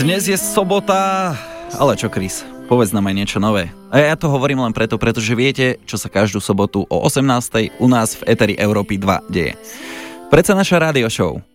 Dnes je sobota, ale čo, Chris? Povedz nám aj niečo nové. A ja to hovorím len preto, pretože viete, čo sa každú sobotu o 18:00 u nás v Eteri Európy 2 deje. Predsa naša rádio show